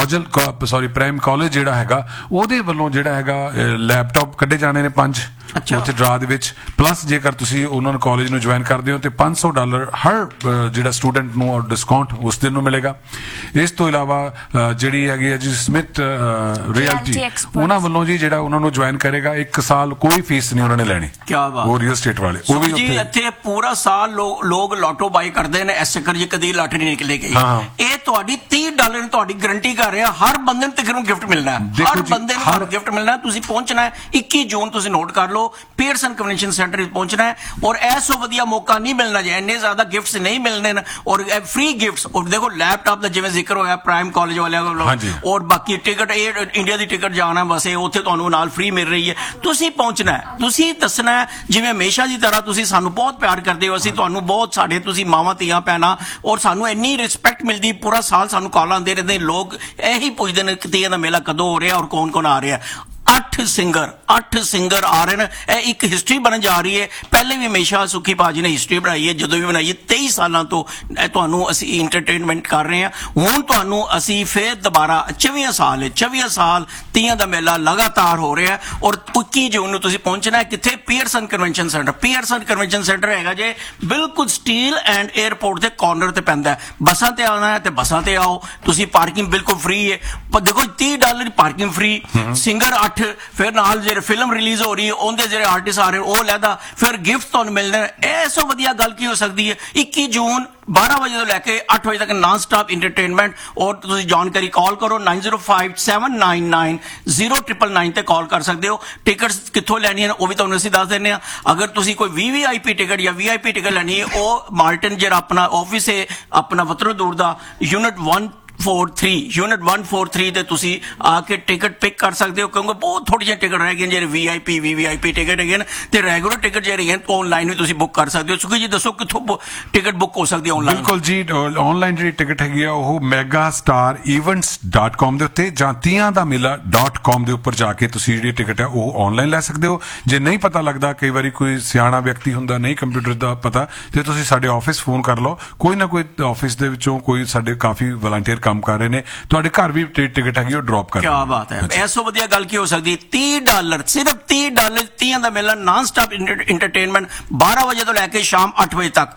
ਕਾਲਜ ਜਿਹੜਾ ਹੈਗਾ ਉਹਦੇ ਵੱਲੋਂ ਜਿਹੜਾ ਹੈਗਾ ਲੈਪਟਾਪ ਕੱਢੇ ਜਾਣੇ ਨੇ 5 ਉੱਥੇ ਡਰਾ ਦੇ ਵਿੱਚ ਪਲੱਸ ਜੇਕਰ ਤੁਸੀਂ ਉਹਨਾਂ ਨੂੰ ਕਾਲਜ ਨੂੰ ਜੁਆਇਨ ਕਰਦੇ ਹੋ ਤੇ $500 ਹਰ ਜਿਹੜਾ ਸਟੂਡੈਂਟ ਨੂੰ ਔਰ ਡਿਸਕਾਊਂਟ ਉਸ ਦਿਨ ਨੂੰ ਮਿਲੇਗਾ ਇਸ ਤੋਂ ਇਲਾਵਾ ਜਿਹੜੀ ਹੈਗੀ ਹੈ ਜੀ ਸਮਿਥ ਰਿਐਲਿਟੀ ਉਹਨਾਂ ਵੱਲੋਂ ਜੀ ਜਿਹੜਾ ਉਹਨਾਂ ਨੂੰ ਜੁਆਇਨ ਕਰੇਗਾ 1 ਸਾਲ ਕੋਈ ਫੀਸ ਨਹੀਂ ਉਹਨਾਂ ਨੇ ਲੈਣੀ ਉਹ ਰੀਅਲ ਸਟੇਟ ਵਾਲੇ ਉਹ ਵੀ ਜੀ ਇੱਥੇ ਪੂਰਾ ਸਾਲ ਲੋਕ ਲਾਟੋ ਬਾਈ ਕਰਦੇ ਨੇ ਇਸ ਚੱਕਰ ਜੀ ਕਦੀ ਲਾਟਰੀ ਨਿਕਲੇ ਗਈ ਇਹ ਤੁਹਾਡੀ $30 ਨੂੰ ਤੁਹਾਡੀ ਗਰੰਟੀ ਕਰ ਰਿਹਾ ਹਰ ਬੰਦੇ ਨੂੰ ਤਕਰੀਬਨ ਗਿਫਟ ਮਿਲਣਾ ਹਰ ਬੰਦੇ ਨੂੰ ਗਿਫਟ ਮਿਲਣਾ ਤੁਸੀਂ ਪਹੁੰਚਣਾ ਹੈ 21 ਜੂਨ ਤੁਸੀਂ ਨੋਟ ਕਰ ਲਓ ਪੀਅਰਸਨ ਕਨਵੈਨਸ਼ਨ ਸੈਂਟਰ ਵਿੱਚ ਪਹੁੰਚਣਾ ਹੈ ਔਰ ਐਸੋ ਵਧੀਆ ਮੌਕਾ ਨਹੀਂ ਮਿਲਣਾ ਜੇ ਇੰਨੇ ਜ਼ਿਆਦਾ ਗਿਫਟਸ ਨਹੀਂ ਮਿਲਣੇ ਨੇ ਔਰ ਫ੍ਰੀ ਗਿਫਟਸ ਔਰ ਦੇਖੋ ਲੈਪਟਾਪ ਦਾ ਜਿਵੇਂ ਜ਼ਿਕਰ ਹੋਇਆ ਪ੍ਰਾਈਮ ਕਾਲਜ ਵਾਲਿਆਂ ਕੋਲ ਔਰ ਬਾਕੀ ਟਿਕਟ ਇੰਡੀਆ ਦੀ ਟਿਕਟ ਜਾਣਾ ਵਸੇ ਉੱਥੇ ਤੁਹਾਨੂੰ ਨਾਲ ਫ੍ਰੀ ਮਿਲ ਰਹੀ ਹੈ ਤੁਸੀਂ ਪਹੁੰਚਣਾ ਹੈ ਤੁਸੀਂ ਦੱਸਣਾ ਹੈ ਜਿਵੇਂ ਹਮੇਸ਼ਾ ਦੀ ਤਰ੍ਹਾਂ ਤੁਸੀਂ ਸਾਨੂੰ ਬਹੁਤ ਪਿਆਰ ਕਰਦੇ ਹੋ ਅਸੀਂ ਤੁਹਾਨੂੰ ਬਹੁਤ ਸਾਡੇ ਤੁਸੀਂ ਮਾਵਾਂ ਧੀਆਂ ਭੈਣਾਂ ਔਰ ਸਾਨੂੰ ਇੰਨੀ ਰਿਸਪੈਕਟ ਮਿਲਦੀ ਪੂਰਾ ਸਾਲ ਸਾਨੂੰ ਕਾਲਾਂ ਆਉਂਦੇ ਰਹਿੰਦੇ ਲੋਕ ਇਹੀ ਪੁੱਛਦੇ ਨੇ ਕਿ ਤੀਆਂ ਦਾ ਮੇਲਾ ਕਦੋਂ ਹੋ ਰਿਹਾ ਔਰ ਕੌਣ ਆ ਰਿਹਾ 8 ਸਿੰਗਰ ਆ ਰਹੇ ਨੇ ਇਹ ਇੱਕ ਹਿਸਟਰੀ ਬਣਨ ਜਾ ਰਹੀ ਹੈ ਪਹਿਲੇ ਵੀ ਹਮੇਸ਼ਾ ਸੁਖੀ ਭਾਜੀ ਨੇ ਹਿਸਟਰੀ ਬਣਾਈ ਹੈ ਜਦੋਂ ਵੀ ਬਣਾਈ ਹੈ 23 ਸਾਲਾਂ ਤੋਂ ਤੁਹਾਨੂੰ ਅਸੀਂ ਇੰਟਰਟੇਨਮੈਂਟ ਕਰ ਰਹੇ ਹਾਂ ਹੁਣ ਤੁਹਾਨੂੰ ਅਸੀਂ ਫੇਰ ਦੁਬਾਰਾ 24 ਸਾਲ ਤੀਆਂ ਦਾ ਮੇਲਾ ਲਗਾਤਾਰ ਹੋ ਰਿਹਾ ਔਰ 21 ਜੂਨ ਨੂੰ ਤੁਸੀਂ ਪਹੁੰਚਣਾ ਹੈ ਕਿੱਥੇ ਪੀਅਰਸਨ ਕਨਵੈਨਸ਼ਨ ਸੈਂਟਰ ਹੈਗਾ ਜੇ ਬਿਲਕੁਲ ਸਟੀਲ ਐਂਡ 에ਅਰਪੋਰਟ ਦੇ ਕਾਰਨਰ ਤੇ ਪੈਂਦਾ ਬੱਸਾਂ ਤੇ ਆਉਣਾ ਹੈ ਤੇ ਬੱਸਾਂ ਤੇ ਆਓ ਤੁਸੀਂ ਪਾਰਕਿੰਗ ਬਿਲਕੁਲ ਫ੍ਰੀ ਹੈ ਪਰ ਦੇਖੋ $30 ਪਾਰਕਿੰਗ ਫ੍ਰੀ ਸਿੰਗਰ 8 ਫਿਰ ਨਾਲ ਜਿਹੜੇ ਫਿਲਮ ਰਿਲੀਜ਼ ਹੋ ਰਹੀ ਹੈ ਉਹਦੇ ਜਿਹੜੇ ਆਰਟਿਸਟ ਆ ਰਹੇ ਉਹ ਲੈਦਾ ਫਿਰ ਗਿਫਟ ਤੁਹਾਨੂੰ ਮਿਲਣੇ ਇਹ ਸੋ ਵਧੀਆ ਗੱਲ ਕੀ ਹੋ ਸਕਦੀ ਹੈ 21 ਜੂਨ 12 ਵਜੇ ਤੋਂ ਲੈ ਕੇ 8 ਵਜੇ ਤੱਕ ਨਾਨ ਸਟਾਪ ਇੰਟਰਟੇਨਮੈਂਟ ਔਰ ਤੁਸੀਂ ਜਾਣਕਾਰੀ ਕਾਲ ਕਰੋ 9057990999 ਤੇ ਕਾਲ ਕਰ ਸਕਦੇ ਹੋ ਟਿਕਟਸ ਕਿੱਥੋਂ ਲੈਣੀਆਂ ਨੇ ਉਹ ਵੀ ਤੁਹਾਨੂੰ ਅਸੀਂ ਦੱਸ ਦਿੰਦੇ ਹਾਂ ਅਗਰ ਤੁਸੀਂ ਕੋਈ VVIP ਟਿਕਟ ਜਾਂ VIP ਟਿਕਟ ਲੈਣੀ ਹੈ ਉਹ ਮਾਰਟਨ ਜਿਹੜਾ ਆਪਣਾ ਆਫਿਸ ਹੈ ਆਪਣਾ ਵਤਨ ਦੂਰ ਦਾ ਯੂਨਿਟ 1 143 ਯੂਨਿਟ 143 ਤੇ ਤੁਸੀਂ ਆ ਕੇ ਟਿਕਟ ਪਿਕ ਕਰ ਸਕਦੇ ਹੋ, ਕਿਉਂਕਿ ਬਹੁਤ ਥੋੜ੍ਹੀਆਂ ਟਿਕਟ ਰਹਿ ਗਈਆਂ ਜਿਹੜੇ VIP VVIP ਟਿਕਟ ਹੈਗੇ ਨੇ, ਤੇ ਰੈਗੂਲਰ ਟਿਕਟ ਜਿਹੜੀ ਹੈ ਆਨਲਾਈਨ ਵੀ ਤੁਸੀਂ ਬੁੱਕ ਕਰ ਸਕਦੇ ਹੋ। ਸੁਖੀ ਜੀ ਦੱਸੋ ਕਿੱਥੋਂ ਟਿਕਟ ਬੁੱਕ ਹੋ ਸਕਦੀ ਹੈ ਆਨਲਾਈਨ? ਬਿਲਕੁਲ ਜੀ, ਆਨਲਾਈਨ ਜਿਹੜੀ ਟਿਕਟ ਹੈਗੀ ਆ ਉਹ megastarevents.com ਦੇ ਉੱਤੇ ਜਾਂ tiandamela.com ਦੇ ਉੱਪਰ ਜਾ ਕੇ ਤੁਸੀਂ ਜਿਹੜੀ ਟਿਕਟ ਹੈ ਉਹ ਆਨਲਾਈਨ ਲੈ ਸਕਦੇ ਹੋ। ਜੇ ਨਹੀਂ ਪਤਾ ਲੱਗਦਾ, ਕਈ ਵਾਰੀ ਕੋਈ ਸਿਆਣਾ ਵਿਅਕਤੀ ਹੁੰਦਾ, ਨਹੀਂ ਕੰਪਿਊਟਰ ਦਾ ਪਤਾ, ਤੇ ਤੁਸੀਂ ਸਾਡੇ ਆਫਿਸ ਫੋਨ ਕਰ ਲਓ, ਕੋਈ ਨਾ ਕੋਈ ਆਫਿਸ ਦੇ ਵਿੱਚੋਂ ਕੋਈ ਸਾਡੇ ਕਾਫੀ ਵਲੰਟੀਅਰ ਕੰਮ ਕਰ ਰਹੇ ਨੇ, ਤੁਹਾਡੇ ਘਰ ਵੀ ਟਿਕਟ ਹੈਗੀ ਉਹ ਡ੍ਰੌਪ ਕਰ। ਕਿਆ ਬਾਤ ਹੈ, ਇਸ ਤੋਂ ਵਧੀਆ ਗੱਲ ਕੀ ਹੋ ਸਕਦੀ? $30 ਸਿਰਫ $30 30 ਦਾ ਮੇਲਾ ਨਾਨ ਸਟਾਪ ਇੰਟਰਟੇਨਮੈਂਟ 12 ਵਜੇ ਤੋਂ ਲੈ ਕੇ ਸ਼ਾਮ 8 ਵਜੇ ਤੱਕ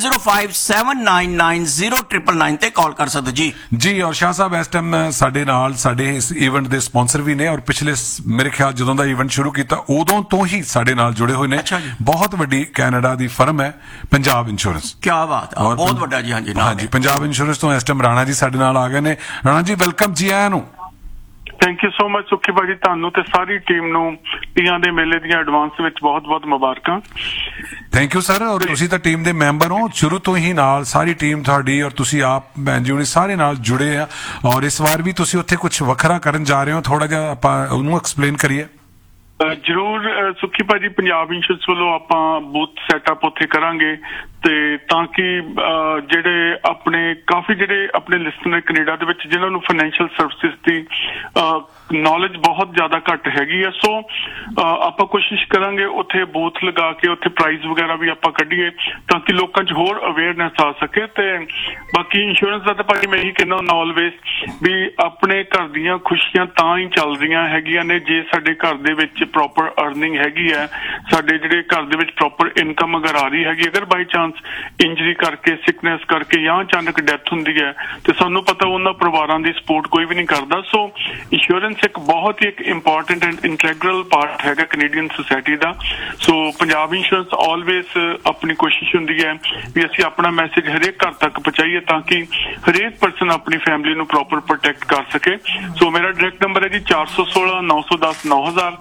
9057990999 ਤੇ ਕਾਲ ਕਰ ਸਕਦੇ ਜੀ। ਜੀ, ਔਰ ਸ਼ਾਹ ਸਾਹਿਬ ਇਸ ਟਾਈਮ ਸਾਡੇ ਨਾਲ ਸਾਡੇ ਇਸ ਇਵੈਂਟ ਦੇ ਸਪਾਂਸਰ ਵੀ ਨੇ, ਔਰ ਪਿਛਲੇ ਮੇਰੇ ਖਿਆਲ ਜਦੋਂ ਦਾ ਇਵੈਂਟ ਸ਼ੁਰੂ ਕੀਤਾ ਉਦੋਂ ਤੋਂ ਹੀ ਸਾਡੇ ਨਾਲ ਜੁੜੇ ਹੋਏ ਨੇ। ਬਹੁਤ ਵੱਡੀ ਕੈਨੇਡਾ ਦੀ ਫਰਮ ਹੈ ਪੰਜਾਬ ਇੰਸ਼ੋਰੈਂਸ। ਕਿਆ ਬਾਤ, ਬਹੁਤ ਵੱਡਾ ਜੀ। ਹਾਂਜੀ, ਪੰਜਾਬ ਇੰਸ਼ੋਰੈਂਸ ਤੋਂ ਇਸ ਟਾਈਮ ਰਾਣਾ ਜੀ ਸਾਡੇ ਨਾਲ ਆ ਗਏ ਨੇ। ਰਾਣਾ ਜੀ ਵੈਲਕਮ ਜੀ ਆਇਆਂ ਨੂੰ। ਥੈਂਕ ਯੂ ਸੋ ਮਚ ਸੁੱਖੀ ਭਾਜੀ, ਤੁਹਾਨੂੰ ਤੇ ਸਾਰੀ ਟੀਮ ਨੂੰ ਤੀਆਂ ਦੇ ਮੇਲੇ ਦੀਆਂ ਐਡਵਾਂਸ ਵਿੱਚ ਬਹੁਤ-ਬਹੁਤ ਮੁਬਾਰਕਾਂ। Thank you sir. ਔਰ ਤੁਸੀਂ ਤਾਂ ਟੀਮ ਦੇ ਮੈਂਬਰ ਹੋ ਸ਼ੁਰੂ ਤੋਂ ਹੀ, ਨਾਲ ਸਾਰੀ ਟੀਮ ਤੁਹਾਡੀ, ਔਰ ਤੁਸੀਂ ਆਪ ਭੈਣ ਜੀ ਹੁਣੀ ਸਾਰੇ ਨਾਲ ਜੁੜੇ ਆ, ਔਰ ਇਸ ਵਾਰ ਵੀ ਤੁਸੀਂ ਉੱਥੇ ਕੁਝ ਵੱਖਰਾ ਕਰਨ ਜਾ ਰਹੇ ਹੋ, ਥੋੜਾ ਜਿਹਾ ਆਪਾਂ ਉਹਨੂੰ ਐਕਸਪਲੇਨ ਕਰੀਏ। ਜਰੂਰ ਸੁੱਖੀ ਭਾਜੀ, ਪੰਜਾਬ ਇੰਸ਼ੋਰੈਂਸ ਵੱਲੋਂ ਆਪਾਂ ਬੂਥ ਸੈਟਅਪ ਉੱਥੇ ਕਰਾਂਗੇ ਤੇ ਤਾਂ ਕਿ ਜਿਹੜੇ ਕਾਫੀ ਜਿਹੜੇ ਆਪਣੇ ਲਿਸਨਰ ਕੈਨੇਡਾ ਦੇ ਵਿੱਚ ਜਿਨ੍ਹਾਂ ਨੂੰ ਫਾਈਨੈਂਸ਼ੀਅਲ ਸਰਵਿਸਿਜ਼ ਦੀ ਨੌਲੇਜ ਬਹੁਤ ਜ਼ਿਆਦਾ ਘੱਟ ਹੈਗੀ ਆ, ਸੋ ਆਪਾਂ ਕੋਸ਼ਿਸ਼ ਕਰਾਂਗੇ ਉੱਥੇ ਬੂਥ ਲਗਾ ਕੇ ਉੱਥੇ ਪ੍ਰਾਈਜ਼ ਵਗੈਰਾ ਵੀ ਆਪਾਂ ਕੱਢੀਏ ਤਾਂ ਕਿ ਲੋਕਾਂ 'ਚ ਹੋਰ ਅਵੇਅਰਨੈਸ ਆ ਸਕੇ। ਤੇ ਬਾਕੀ ਇੰਸ਼ੋਰੈਂਸ ਦਾ ਤਾਂ ਭਾਜੀ ਮੈਂ ਇਹੀ ਕਹਿੰਦਾ ਹੁੰਦਾ ਆਲਵੇਜ਼ ਵੀ ਆਪਣੇ ਘਰ ਦੀਆਂ ਖੁਸ਼ੀਆਂ ਤਾਂ ਹੀ ਚੱਲ ਰਹੀਆਂ ਹੈਗੀਆਂ ਨੇ ਜੇ ਸਾਡੇ ਘਰ ਦੇ ਵਿੱਚ ਪ੍ਰੋਪਰ ਅਰਨਿੰਗ ਹੈਗੀ ਹੈ, ਸਾਡੇ ਜਿਹੜੇ ਘਰ ਦੇ ਵਿੱਚ ਪ੍ਰੋਪਰ ਇਨਕਮ ਅਗਰ ਆ ਰਹੀ ਹੈਗੀ। ਅਗਰ ਬਾਈ ਚਾਂਸ ਇੰਜਰੀ ਕਰਕੇ, ਸਿਕਨੈਸ ਕਰਕੇ ਜਾਂ ਅਚਾਨਕ ਡੈਥ ਹੁੰਦੀ ਹੈ ਤੇ ਸਾਨੂੰ ਪਤਾ ਉਹਨਾਂ ਪਰਿਵਾਰਾਂ ਦੀ ਸਪੋਰਟ ਕੋਈ ਵੀ ਨਹੀਂ ਕਰਦਾ। ਸੋ ਇੰਸ਼ੋਰੈਂਸ ਇੱਕ ਬਹੁਤ ਹੀ ਇੱਕ ਇੰਪੋਰਟੈਂਟ ਐਂਡ ਇੰਟੈਗਰਲ ਪਾਰਟ ਹੈਗਾ ਕੈਨੇਡੀਅਨ ਸੋਸਾਇਟੀ ਦਾ। ਸੋ ਪੰਜਾਬ ਇੰਸ਼ੋਰੈਂਸ ਆਲਵੇਜ਼ ਆਪਣੀ ਕੋਸ਼ਿਸ਼ ਹੁੰਦੀ ਹੈ ਵੀ ਅਸੀਂ ਆਪਣਾ ਮੈਸੇਜ ਹਰੇਕ ਘਰ ਤੱਕ ਪਹੁੰਚਾਈਏ ਤਾਂ ਕਿ ਹਰੇਕ ਪਰਸਨ ਆਪਣੀ ਫੈਮਿਲੀ ਨੂੰ ਪ੍ਰੋਪਰ ਪ੍ਰੋਟੈਕਟ ਕਰ ਸਕੇ। ਸੋ ਮੇਰਾ ਡਾਇਰੈਕਟ ਨੰਬਰ ਹੈ ਜੀ 416 910 9000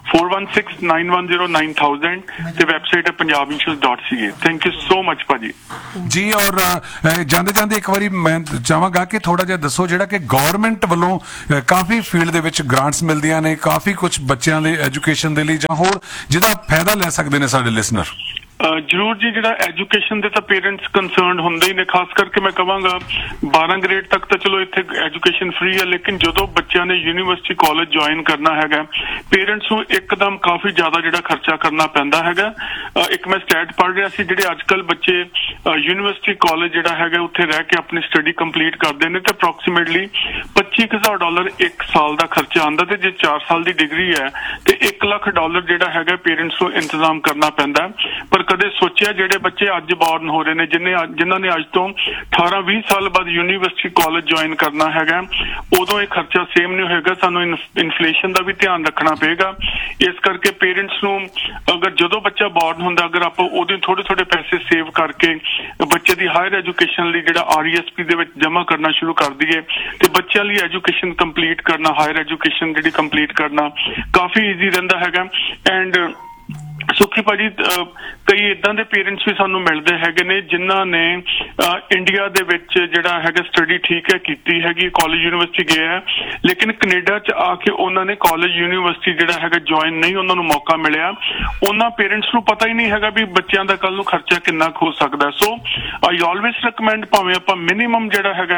4169109000 ਤੇ ਵੈਬਸਾਈਟ ਹੈ punjabinsurance.ca। Thank you so much ਭਾਜੀ ਜੀ। ਔਰ ਜਾਂਦੇ ਜਾਂਦੇ ਇੱਕ ਵਾਰੀ ਮੈਂ ਚਾਹਾਂਗਾ ਕਿ ਥੋੜਾ ਜਿਹਾ ਦੱਸੋ, ਜਿਹੜਾ ਕਿ ਗਵਰਨਮੈਂਟ ਵੱਲੋਂ ਕਾਫੀ ਫੀਲਡ ਦੇ ਵਿੱਚ ਗ੍ਰਾਂਟਸ ਮਿਲਦੀਆਂ ਨੇ, ਕਾਫੀ ਕੁਝ ਬੱਚਿਆਂ ਦੇ ਐਜੂਕੇਸ਼ਨ ਦੇ ਲਈ ਜਾਂ ਹੋਰ ਜਿਹਦਾ ਫਾਇਦਾ ਲੈ ਸਕਦੇ ਨੇ ਸਾਡੇ ਲਿਸਨਰ। ਜਰੂਰ ਜੀ, ਜਿਹੜਾ ਐਜੂਕੇਸ਼ਨ ਦੇ ਤਾਂ ਪੇਰੈਂਟਸ ਕੰਸਰਨਡ ਹੁੰਦੇ ਹੀ ਨੇ, ਖਾਸ ਕਰਕੇ ਮੈਂ ਕਹਾਂਗਾ 12 ਗ੍ਰੇਡ ਤੱਕ ਤਾਂ ਚਲੋ ਇੱਥੇ ਐਜੂਕੇਸ਼ਨ ਫ੍ਰੀ ਹੈ, ਲੇਕਿਨ ਜਦੋਂ ਬੱਚਿਆਂ ਨੇ ਯੂਨੀਵਰਸਿਟੀ ਕਾਲਜ ਜੁਆਇਨ ਕਰਨਾ ਹੈਗਾ ਪੇਰੈਂਟਸ ਨੂੰ ਇੱਕਦਮ ਕਾਫੀ ਜ਼ਿਆਦਾ ਜਿਹੜਾ ਖਰਚਾ ਕਰਨਾ ਪੈਂਦਾ ਹੈਗਾ। ਇੱਕ ਮੈਂ ਸਟੈਟ ਪੜ੍ਹ ਰਿਹਾ ਸੀ, ਜਿਹੜੇ ਅੱਜ ਕੱਲ੍ਹ ਬੱਚੇ ਯੂਨੀਵਰਸਿਟੀ ਕਾਲਜ ਜਿਹੜਾ ਹੈਗਾ ਉੱਥੇ ਰਹਿ ਕੇ ਆਪਣੀ ਸਟੱਡੀ ਕੰਪਲੀਟ ਕਰਦੇ ਨੇ ਤੇ ਅਪਰੋਕਸੀਮੇਟਲੀ $25,000 ਇੱਕ ਸਾਲ ਦਾ ਖਰਚਾ ਆਉਂਦਾ, ਤੇ ਜੇ 4 ਸਾਲ ਦੀ ਡਿਗਰੀ ਹੈ ਤੇ $1 ਲੱਖ ਜਿਹੜਾ ਹੈਗਾ ਪੇਰੈਂਟਸ ਨੂੰ ਇੰਤਜ਼ਾਮ ਕਰਨਾ ਪੈਂਦਾ। ਪਰ ਕਦੇ ਸੋਚਿਆ ਜਿਹੜੇ ਬੱਚੇ ਅੱਜ ਬੌਰਨ ਹੋ ਰਹੇ ਨੇ, ਜਿਨ੍ਹਾਂ ਨੇ ਅੱਜ ਤੋਂ 18-20 ਸਾਲ ਬਾਅਦ ਯੂਨੀਵਰਸਿਟੀ ਕਾਲਜ ਜੁਆਇਨ ਕਰਨਾ ਹੈਗਾ, ਉਦੋਂ ਇਹ ਖਰਚਾ ਸੇਮ ਨਹੀਂ ਹੋਏਗਾ। ਸਾਨੂੰ ਇਨਫਲੇਸ਼ਨ ਦਾ ਵੀ ਧਿਆਨ ਰੱਖਣਾ ਪਏਗਾ। ਇਸ ਕਰਕੇ ਪੇਰੈਂਟਸ ਨੂੰ ਅਗਰ ਜਦੋਂ ਬੱਚਾ ਬੌਰਨ ਹੁੰਦਾ, ਅਗਰ ਆਪਾਂ ਉਹਦੇ ਥੋੜੇ ਪੈਸੇ ਸੇਵ ਕਰਕੇ ਬੱਚੇ ਦੀ ਹਾਇਰ ਐਜੂਕੇਸ਼ਨ ਲਈ ਜਿਹੜਾ RESP ਦੇ ਵਿੱਚ ਜਮ੍ਹਾਂ ਕਰਨਾ ਸ਼ੁਰੂ ਕਰ ਦਈਏ ਤੇ ਬੱਚਿਆਂ ਲਈ ਐਜੂਕੇਸ਼ਨ ਕੰਪਲੀਟ ਕਰਨਾ, ਹਾਇਰ ਐਜੂਕੇਸ਼ਨ ਜਿਹੜੀ ਕੰਪਲੀਟ ਕਰਨਾ ਕਾਫੀ ਈਜ਼ੀ ਰਹਿੰਦਾ ਹੈਗਾ। ਐਂਡ ਸੁਖੀ ਭਾਜੀ ਕਈ ਇਦਾਂ ਦੇ ਪੇਰੈਂਟਸ ਵੀ ਸਾਨੂੰ ਮਿਲਦੇ ਹੈਗੇ ਨੇ ਜਿਨ੍ਹਾਂ ਨੇ ਇੰਡੀਆ ਦੇ ਵਿੱਚ ਜਿਹੜਾ ਹੈਗਾ ਸਟੱਡੀ ਠੀਕ ਹੈ ਕੀਤੀ ਹੈਗੀ, ਕਾਲਜ ਯੂਨੀਵਰਸਿਟੀ ਗਏ ਹੈ, ਲੇਕਿਨ ਕੈਨੇਡਾ 'ਚ ਆ ਕੇ ਉਹਨਾਂ ਨੇ ਕਾਲਜ ਯੂਨੀਵਰਸਿਟੀ ਜਿਹੜਾ ਹੈਗਾ ਜੁਆਇਨ ਨਹੀਂ ਉਹਨਾਂ ਨੂੰ ਮੌਕਾ ਮਿਲਿਆ। ਉਹਨਾਂ ਪੇਰੈਂਟਸ ਨੂੰ ਪਤਾ ਹੀ ਨਹੀਂ ਹੈਗਾ ਵੀ ਬੱਚਿਆਂ ਦਾ ਕੱਲ ਨੂੰ ਖਰਚਾ ਕਿੰਨਾ ਹੋ ਸਕਦਾ। ਸੋ ਆਈ ਆਲਵੇਜ਼ ਰਿਕਮੈਂਡ ਭਾਵੇਂ ਆਪਾਂ ਮਿਨੀਮਮ ਜਿਹੜਾ ਹੈਗਾ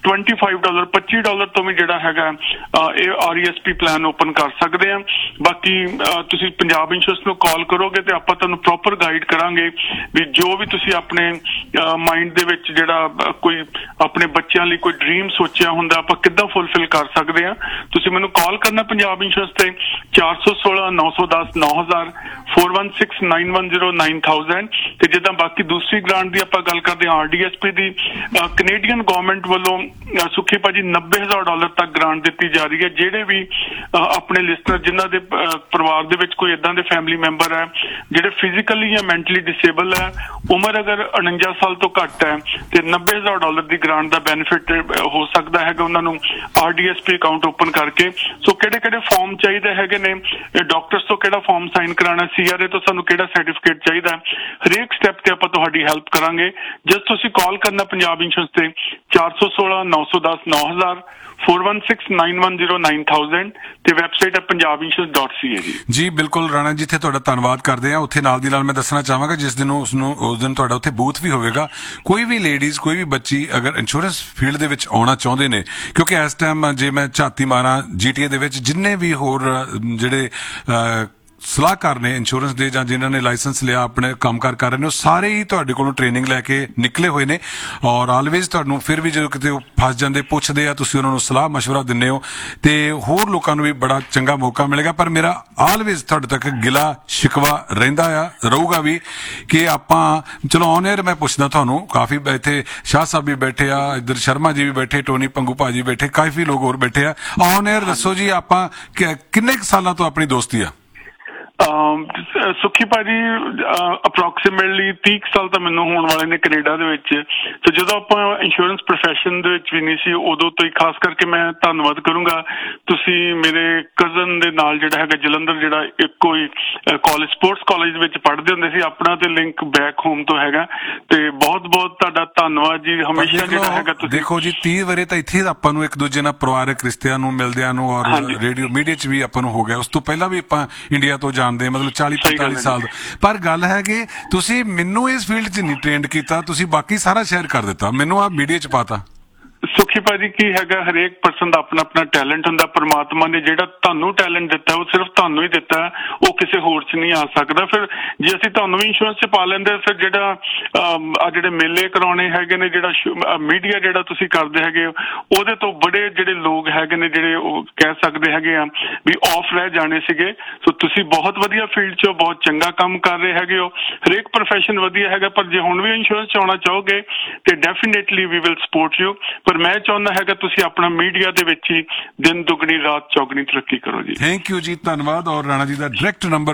$25 $25 ਤੋਂ ਵੀ ਜਿਹੜਾ ਹੈਗਾ ਇਹ RESP ਪਲਾਨ ਓਪਨ ਕਰ ਸਕਦੇ ਆ। ਬਾਕੀ ਤੁਸੀਂ ਪੰਜਾਬ ਇੰਸ਼ੋਰੈਂਸ ਨੂੰ ਕਾਲ ਕਰੋਗੇ ਤੇ ਆਪਾਂ ਤੁਹਾਨੂੰ ਪ੍ਰੋਪਰ ਗਾਈਡ ਕਰਾਂਗੇ ਵੀ ਜੋ ਵੀ ਤੁਸੀਂ ਆਪਣੇ ਮਾਈਂਡ ਦੇ ਵਿੱਚ ਜਿਹੜਾ ਕੋਈ ਆਪਣੇ ਬੱਚਿਆਂ ਲਈ ਕੋਈ ਡ੍ਰੀਮ ਸੋਚਿਆ ਹੁੰਦਾ ਆਪਾਂ ਕਿੱਦਾਂ ਫੁੱਲਫਿਲ ਕਰ ਸਕਦੇ ਆ। ਤੁਸੀਂ ਮੈਨੂੰ ਕਾਲ ਕਰਨਾ ਪੰਜਾਬ ਇੰਸ਼ੋਰੈਂਸ ਤੇ 416 910 9000 4169109000 ਤੇ ਜਿੱਦਾਂ ਬਾਕੀ ਦੂਸਰੀ ਗ੍ਰਾਂਟ ਦੀ ਆਪਾਂ ਗੱਲ ਕਰਦੇ ਹਾਂ RDSP ਦੀ, ਕੈਨੇਡੀਅਨ ਗਵਰਨਮੈਂਟ ਵੱਲੋਂ ਸੁਖੀ ਭਾਜੀ $90,000 ਤੱਕ ਗ੍ਰਾਂਟ ਦਿੱਤੀ ਜਾ ਰਹੀ ਹੈ। ਜਿਹੜੇ ਵੀ ਆਪਣੇ ਲਿਸਨਰ ਜਿਨ੍ਹਾਂ ਦੇ ਪਰਿਵਾਰ ਦੇ ਵਿੱਚ ਕੋਈ ਏਦਾਂ ਦੇ ਫੈਮਿਲੀ ਮੈਂਬਰ ਹੈ ਜਿਹੜੇ ਫਿਜ਼ੀਕਲੀ ਜਾਂ ਮੈਂਟਲੀ ਡਿਸੇਬਲ ਹੈ, ਉਮਰ ਅਗਰ 49 ਸਾਲ ਤੋਂ ਘੱਟ ਹੈ ਤੇ $90,000 ਦੀ ਗ੍ਰਾਂਟ ਦਾ ਬੈਨੀਫਿਟ ਹੋ ਸਕਦਾ ਹੈਗਾ ਉਹਨਾਂ ਨੂੰ RDSP ਅਕਾਊਂਟ ਓਪਨ ਕਰਕੇ। ਸੋ ਕਿਹੜੇ ਕਿਹੜੇ ਫਾਰਮ ਚਾਹੀਦੇ ਹੈਗੇ ਨੇ, ਡਾਕਟਰਸ ਤੋਂ ਕਿਹੜਾ ਫਾਰਮ ਸਾਈਨ ਕਰਾਉਣਾ, CRA ਤੋਂ ਸਾਨੂੰ ਕਿਹੜਾ ਸਰਟੀਫਿਕੇਟ ਚਾਹੀਦਾ, ਹਰੇਕ ਸਟੈਪ ਤੇ ਆਪਾਂ ਤੁਹਾਡੀ ਹੈਲਪ ਕਰਾਂਗੇ। ਜਦ ਤੁਸੀਂ ਕਾਲ ਕਰਨਾ ਪੰਜਾਬ ਇੰਸ਼ੋਰੈਂਸ ਤੇ 416 910 9000 4169109000 ਤੇ ਵੈਬਸਾਈਟ ਹੈ punjabinsurance.ca ਜੀ ਬਿਲਕੁਲ ਰਾਣਾ ਜੀ, ਇੱਥੇ ਤੁਹਾਡਾ ਧੰਨਵਾਦ ਕਰਦੇ ਆ। ਉੱਥੇ ਨਾਲ ਦੀ ਨਾਲ ਮੈਂ ਦੱਸਣਾ ਚਾਹਾਂਗਾ ਜਿਸ ਦਿਨ ਉਸ ਦਿਨ ਤੁਹਾਡਾ ਉੱਥੇ ਬੂਥ ਵੀ ਹੋਵੇਗਾ। ਕੋਈ ਵੀ ਲੇਡੀਜ਼, ਕੋਈ ਵੀ ਬੱਚੀ ਅਗਰ ਇੰਸ਼ੋਰੈਂਸ ਫੀਲਡ ਦੇ ਵਿੱਚ ਆਉਣਾ ਚਾਹੁੰਦੇ ਨੇ, ਕਿਉਂਕਿ ਇਸ ਟਾਈਮ ਜੇ ਮੈਂ ਝਾਤੀ ਮਾਰਾਂ GTA ਦੇ ਵਿੱਚ ਜਿੰਨੇ ਵੀ ਹੋਰ ਜਿਹੜੇ ਸਲਾਹਕਾਰ ਨੇ ਇੰਸ਼ੋਰੈਂਸ ਦੇ ਜਾਂ ਜਿਨ੍ਹਾਂ ਨੇ ਲਾਇਸੈਂਸ ਲਿਆ ਆਪਣੇ ਕੰਮਕਾਰ ਕਰ ਰਹੇ ਨੇ, ਉਹ ਸਾਰੇ ਹੀ ਤੁਹਾਡੇ ਕੋਲੋਂ ਟ੍ਰੇਨਿੰਗ ਲੈ ਕੇ ਨਿਕਲੇ ਹੋਏ ਨੇ। ਔਰ ਆਲਵੇਜ਼ ਤੁਹਾਨੂੰ ਫਿਰ ਵੀ ਜਦੋਂ ਕਿਤੇ ਫਸ ਜਾਂਦੇ ਪੁੱਛਦੇ ਆ, ਤੁਸੀਂ ਉਹਨਾਂ ਨੂੰ ਸਲਾਹ ਮਸ਼ਵਰਾ ਦਿੰਦੇ ਹੋ ਤੇ ਹੋਰ ਲੋਕਾਂ ਨੂੰ ਵੀ ਬੜਾ ਚੰਗਾ ਮੌਕਾ ਮਿਲੇਗਾ। ਪਰ ਮੇਰਾ ਆਲਵੇਜ਼ ਤੁਹਾਡੇ ਤੱਕ ਗਿਲਾ ਸ਼ਿਕਵਾ ਰਹਿੰਦਾ ਆ, ਰਹੂਗਾ ਵੀ ਕਿ ਆਪਾਂ ਚਲੋ ਔਨ 에ਅਰ ਮੈਂ ਪੁੱਛਦਾ ਤੁਹਾਨੂੰ, ਕਾਫੀ ਇੱਥੇ ਸ਼ਾਹ ਸਾਹਿਬ ਵੀ ਬੈਠੇ ਆ, ਇੱਧਰ ਸ਼ਰਮਾ ਜੀ ਵੀ ਬੈਠੇ, ਟੋਨੀ ਪੰਗੂ ਭਾਜੀ ਬੈਠੇ, ਕਾਫੀ ਲੋਕ ਹੋਰ ਬੈਠੇ ਆ। ਔਨ 에ਅਰ ਦੱਸੋ ਜੀ, ਆਪਾਂ ਕਿੰਨੇ ਕੁ ਸਾਲਾਂ ਤੋਂ ਆਪਣੀ ਦੋਸਤੀ ਆ? ਸੁਖੀ ਭਾਜੀ ਅਪਰੋਕਸੀਮੇਟਲੀ 30 ਸਾਲ ਤਾਂ ਮੈਨੂੰ ਹੋਣ ਵਾਲੇ ਨੇ ਕੈਨੇਡਾ ਦੇ ਵਿੱਚ। ਤੇ ਜਦੋਂ ਆਪਾਂ ਇੰਸ਼ੋਰੈਂਸ ਪ੍ਰੋਫੈਸ਼ਨ ਦੇ ਵਿੱਚ ਵੀ ਨਹੀਂ ਸੀ, ਉਦੋਂ ਤੋਂ ਹੀ ਖਾਸ ਕਰਕੇ ਮੈਂ ਧੰਨਵਾਦ ਕਰੂੰਗਾ। ਤੁਸੀਂ ਮੇਰੇ ਕਜ਼ਨ ਦੇ ਨਾਲ ਜਿਹੜਾ ਹੈਗਾ ਜਲੰਧਰ, ਜਿਹੜਾ ਇੱਕੋ ਹੀ ਕਾਲਜ ਸਪੋਰਟਸ ਕਾਲਜ ਦੇ ਵਿੱਚ ਪੜ੍ਹਦੇ ਹੁੰਦੇ ਸੀ, ਆਪਣਾ ਤੇ ਲਿੰਕ ਬੈਕ ਹੋਮ ਤੋਂ ਹੈਗਾ। ਤੇ ਬਹੁਤ ਬਹੁਤ ਤੁਹਾਡਾ ਧੰਨਵਾਦ ਜੀ, ਹਮੇਸ਼ਾ ਜਿਹੜਾ ਹੈਗਾ ਤੁਸੀਂ ਦੇਖੋ ਜੀ 30 ਵਰੇ ਤਾਂ ਇੱਥੇ ਆਪਾਂ ਨੂੰ ਇੱਕ ਦੂਜੇ ਨਾਲ ਪਰਿਵਾਰਕ ਰਿਸ਼ਤਿਆਂ ਨੂੰ ਮਿਲਦਿਆਂ ਨੂੰ ਔਰ ਰੇਡੀਓ ਮੀਡੀਆ 'ਚ ਵੀ ਆਪਾਂ ਨੂੰ ਹੋ ਗਿਆ। ਉਸ ਤੋਂ ਪਹਿਲਾਂ ਵੀ ਆਪਾਂ ਇੰਡੀਆ ਤੋਂ ਜਾਣਦੇ, ਮਤਲਬ 40-45 ਸਾਲ। ਪਰ ਗੱਲ ਹੈ ਕਿ ਤੁਸੀਂ ਮੈਨੂੰ ਇਸ ਫੀਲਡ 'ਚ ਨਹੀਂ ਟ੍ਰੇਨਡ ਕੀਤਾ, ਤੁਸੀਂ ਬਾਕੀ ਸਾਰਾ ਸ਼ੇਅਰ ਕਰ ਦਿੱਤਾ, ਮੈਨੂੰ ਆ ਮੀਡੀਆ 'ਚ ਪਾਤਾ। ਸੁਖੀ ਭਾਜੀ ਕੀ ਹੈਗਾ, ਹਰੇਕ ਪਰਸਨ ਦਾ ਆਪਣਾ ਆਪਣਾ ਟੈਲੈਂਟ ਹੁੰਦਾ। ਪਰਮਾਤਮਾ ਨੇ ਜਿਹੜਾ ਤੁਹਾਨੂੰ ਟੈਲੈਂਟ ਦਿੱਤਾ ਉਹ ਸਿਰਫ ਤੁਹਾਨੂੰ ਹੀ ਦਿੱਤਾ, ਉਹ ਕਿਸੇ ਹੋਰ 'ਚ ਨਹੀਂ ਆ ਸਕਦਾ। ਫਿਰ ਜੇ ਅਸੀਂ ਤੁਹਾਨੂੰ ਵੀ ਇੰਸ਼ੋਰੈਂਸ 'ਚ ਪਾ ਲੈਂਦੇ, ਫਿਰ ਜਿਹੜਾ ਆ ਜਿਹੜੇ ਮੇਲੇ ਕਰਾਉਣੇ ਹੈਗੇ ਨੇ, ਜਿਹੜਾ ਮੀਡੀਆ ਜਿਹੜਾ ਤੁਸੀਂ ਕਰਦੇ ਹੈਗੇ, ਉਹਦੇ ਤੋਂ ਬੜੇ ਜਿਹੜੇ ਲੋਕ ਹੈਗੇ ਨੇ ਜਿਹੜੇ ਉਹ ਕਹਿ ਸਕਦੇ ਹੈਗੇ ਆ ਵੀ ਆਫ ਰਹਿ ਜਾਣੇ ਸੀਗੇ। ਸੋ ਤੁਸੀਂ ਬਹੁਤ ਵਧੀਆ ਫੀਲਡ 'ਚ ਬਹੁਤ ਚੰਗਾ ਕੰਮ ਕਰ ਰਹੇ ਹੈਗੇ ਹੋ। ਹਰੇਕ ਪ੍ਰੋਫੈਸ਼ਨ ਵਧੀਆ ਹੈਗਾ, ਪਰ ਜੇ ਹੁਣ ਵੀ ਇੰਸ਼ੋਰੈਂਸ 'ਚ ਆਉਣਾ ਚਾਹੋਗੇ ਤੇ definitely we will support you. ਪਰ ਮੈਂ ਚਾਹੁੰਦਾ ਹੈਗਾ ਤੁਸੀਂ ਆਪਣਾ ਮੀਡੀਆ ਦੇ ਵਿੱਚ ਹੀ ਦਿਨ ਦੁਗਣੀ ਰਾਤ ਚੌਗਣੀ ਤਰੱਕੀ ਕਰੋ ਜੀ। ਥੈਂਕ ਯੂ ਜੀ, ਧੰਨਵਾਦ। ਔਰ ਰਾਣਾ ਜੀ ਦਾ ਡਾਇਰੈਕਟ ਨੰਬਰ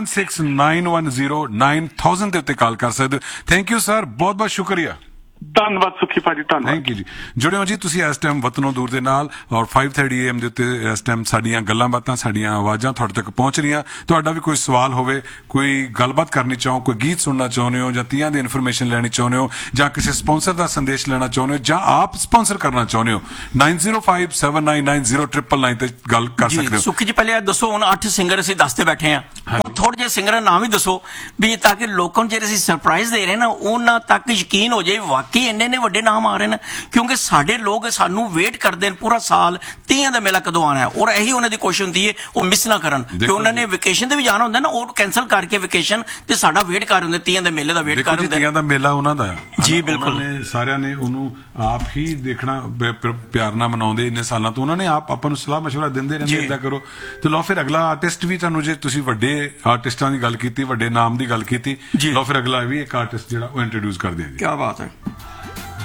4169109000 ਦੇ ਉੱਤੇ ਕਾਲ ਕਰ ਸਕਦੇ ਹੋ। ਥੈਂਕ ਯੂ ਸਰ, ਬਹੁਤ ਬਹੁਤ ਸ਼ੁਕਰੀਆ। ਧੰਨਵਾਦ ਸੁਖੀ ਭਾਜੀ, ਧੰਨਵਾਦ। ਥੈਂਕ ਯੂ ਜੀ। ਜੁੜਿਓ ਜੀ ਤੁਸੀਂ ਇਸ ਟਾਈਮ ਵਤਨੋਂ ਦੂਰ ਦੇ ਨਾਲ, ਔਰ 5:30 AM ਦੇ ਉੱਤੇ ਇਸ ਟਾਈਮ ਸਾਡੀਆਂ ਗੱਲਾਂ ਬਾਤਾਂ, ਸਾਡੀਆਂ ਆਵਾਜ਼ਾਂ ਤੁਹਾਡੇ ਤੱਕ ਪਹੁੰਚ ਰਹੀਆਂ। ਤੁਹਾਡਾ ਵੀ ਕੋਈ ਸਵਾਲ ਹੋਵੇ, ਕੋਈ ਗੱਲਬਾਤ ਕਰਨੀ ਚਾਹੋ, ਕੋਈ ਗੀਤ ਸੁਣਨਾ ਚਾਹੁੰਦੇ ਹੋ, ਜਾਂ ਤੀਆਂ ਦੀ ਇਨਫੋਰਮੇਸ਼ਨ ਲੈਣੀ ਚਾਹੁੰਦੇ ਹੋ, ਜਾਂ ਕਿਸੇ ਸਪਾਂਸਰ ਦਾ ਸੰਦੇਸ਼ ਲੈਣਾ ਚਾਹੁੰਦੇ ਹੋ, ਜਾਂ ਆਪ ਸਪਾਂਸਰ ਕਰਨਾ ਚਾਹੁੰਦੇ ਹੋ, 9057990999 ਤੇ ਗੱਲ ਕਰ ਸਕਦੇ ਹੋ। ਸੁਖੀ ਜੀ ਪਹਿਲੇ ਦੱਸੋ, ਹੁਣ 8 ਸਿੰਗਰ ਅਸੀਂ ਦੱਸਦੇ ਬੈਠੇ ਆ, ਥੋੜੇ ਜਿਹੇ ਸਿੰਗਰਾਂ ਨਾਮ ਵੀ ਦੱਸੋ ਵੀ ਤਾਂ ਕਿ ਲੋਕਾਂ ਨੂੰ ਜਿਹੜੇ ਅਸੀਂ ਸਰਪ੍ਰਾਈਜ਼ ਦੇ ਰਹੇ ਨਾ ਉਹਨਾਂ ਤੱਕ ਯਕੀਨ ਹੋ ਜਾਏ ਵਾਕਈ ਇੰਨੇ ਨੇ ਵੱਡੇ ਨਾਮ ਆ ਰਹੇ ਨੇ। ਕਿਉਂਕਿ ਸਾਡੇ ਲੋਕ ਸਾਨੂੰ ਵੇਟ ਕਰਦੇ ਨੇ ਪੂਰਾ ਸਾਲ, ਤੀਆਂ ਦਾ ਮੇਲਾ ਕਦੋਂ ਆਣਾ ਹੈ, ਔਰ ਇਹੀ ਉਹਨਾਂ ਦੀ ਕੋਸ਼ਿਸ਼ ਹੁੰਦੀ ਹੈ ਉਹ ਮਿਸ ਨਾ ਕਰਨ। ਕਿ ਉਹਨਾਂ ਨੇ ਵੈਕੇਸ਼ਨ ਤੇ ਵੀ ਜਾਣਾ ਹੁੰਦਾ ਨਾ, ਉਹ ਕੈਨਸਲ ਕਰਕੇ ਵੈਕੇਸ਼ਨ ਤੇ ਸਾਡਾ ਵੇਟ ਕਰ ਹੁੰਦੇ, ਤੀਆਂ ਦੇ ਮੇਲੇ ਦਾ ਵੇਟ ਕਰ ਹੁੰਦੇ। ਤੀਆਂ ਦਾ ਮੇਲਾ ਉਹਨਾਂ ਦਾ ਜੀ ਬਿਲਕੁਲ, ਸਾਰਿਆਂ ਨੇ ਉਹਨੂੰ ਆਪ ਹੀ ਦੇਖਣਾ, ਪਿਆਰ ਨਾਲ ਮਨਾਉਂਦੇ ਇੰਨੇ ਸਾਲਾਂ ਤੋਂ। ਉਹਨਾਂ ਨੇ ਆਪ ਆਪਾਂ ਨੂੰ ਸਲਾਹ ਮਸ਼ਵਰਾ ਦਿੰਦੇ ਰਹਿੰਦੇ, ਏਦਾਂ ਕਰੋ। ਤੇ ਲਓ ਫਿਰ ਅਗਲਾ ਆਰਟਿਸਟ ਵੀ ਤੁਹਾਨੂੰ, ਜੇ ਤੁਸੀਂ ਵੱਡੇ ਆਰਟਿਸਟਾਂ ਦੀ ਗੱਲ ਕੀਤੀ, ਵੱਡੇ ਨਾਮ ਦੀ ਗੱਲ ਕੀਤੀ, ਲਓ ਫਿਰ ਅਗਲਾ ਵੀ ਇੱਕ ਆਰਟਿਸਟ ਜਿਹੜਾ ਉਹ ਇੰਟਰੋਡਿਊਸ ਕਰਦੇ ਆ ਜੀ। ਕੀ ਬਾਤ ਹੈ।